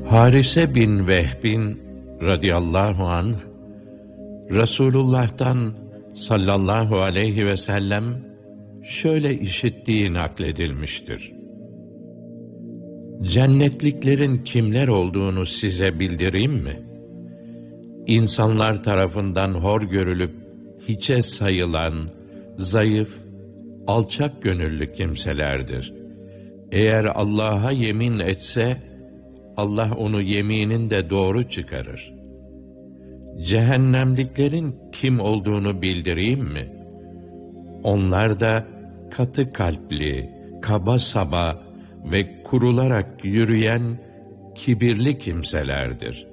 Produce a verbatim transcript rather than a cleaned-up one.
Harise bin Vehbin radıyallahu anh, Resulullah'tan sallallahu aleyhi ve sellem şöyle işittiği nakledilmiştir. Cennetliklerin kimler olduğunu size bildireyim mi? İnsanlar tarafından hor görülüp hiçe sayılan, zayıf, alçak gönüllü kimselerdir. Eğer Allah'a yemin etse, Allah onu yemininde doğru çıkarır. Cehennemliklerin kim olduğunu bildireyim mi? Onlar da katı kalpli, kaba saba ve kurularak yürüyen kibirli kimselerdir.